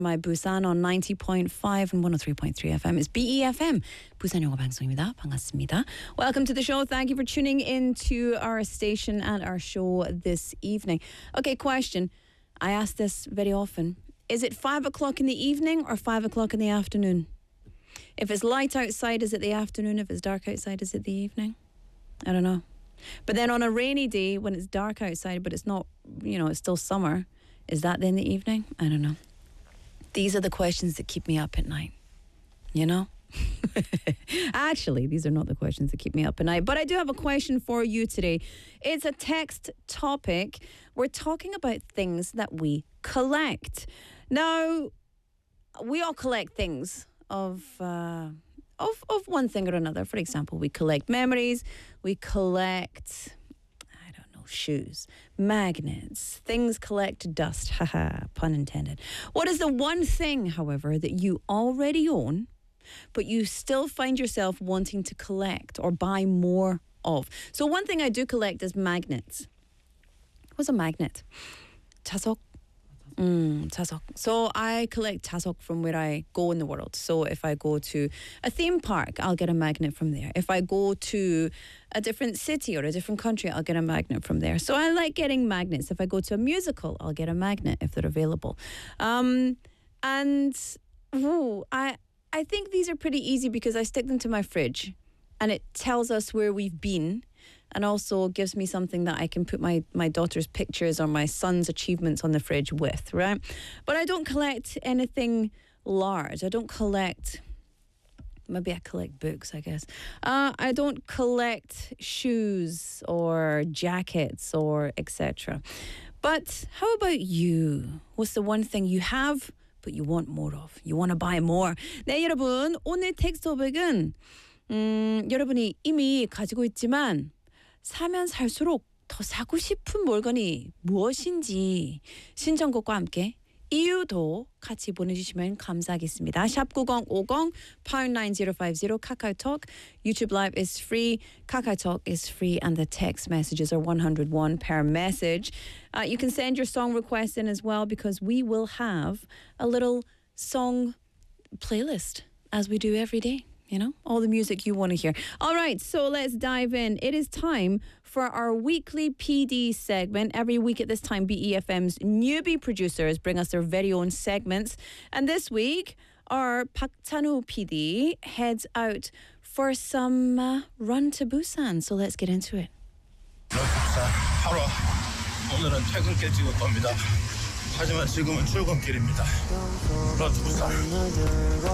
My Busan on 90.5 and 103.3 FM. It's BEFM. 부산 영어 방송입니다. 반갑습니다. Welcome to the show. Thank you for tuning in to our station and our show this evening. Okay, question. I ask this very often. Is it 5 o'clock in the evening or 5 o'clock in the afternoon? If it's light outside, is it the afternoon? If it's dark outside, is it the evening? I don't know. But then on a rainy day when it's dark outside, but it's not, it's still summer, is that then the evening? I don't know. These are the questions that keep me up at night, Actually, these are not the questions that keep me up at night. But I do have a question for you today. It's a text topic. We're talking about things that we collect. Now, we all collect things of one thing or another. For example, we collect memories. We collect shoes, magnets, things collect dust. Haha, pun intended. What is the one thing, however, that you already own, but you still find yourself wanting to collect or buy more of? So one thing I do collect is magnets. What's a magnet? 자석. 자석. So I collect 자석 from where I go in the world. So if I go to a theme park, I'll get a magnet from there. If I go to a different city or a different country, I'll get a magnet from there. So I like getting magnets. If I go to a musical, I'll get a magnet if they're available. I think these are pretty easy because I stick them to my fridge and it tells us where we've been. And also gives me something that I can put my daughter's pictures or my son's achievements on the fridge with, right? But I don't collect anything large. I don't collect... Maybe I collect books, I guess. I don't collect shoes or jackets or etc. But how about you? What's the one thing you have but you want more of? You want to buy more? 네, 여러분. 오늘 텍스트 토픽은 여러분이 이미 가지고 있지만 사면 살수록 더 사고 싶은 물건이 무엇인지 신청곡과 함께 이유도 같이 보내주시면 감사하겠습니다. 샵 9050 pound 9050 카카오톡 YouTube Live is free, KakaoTalk is free, and the text messages are 101 per message. You can send your song requests in as well because we will have a little song playlist as we do every day. All the music you want to hear. All right, so let's dive in. It is time for our weekly PD segment. Every week at this time, BEFM's newbie producers bring us their very own segments. And this week, our Park Chan-woo PD heads out for some run to Busan. So let's get into it. 하루 오늘은 퇴근길 찍을 겁니다. 하지만 지금은 출근길입니다. 부산.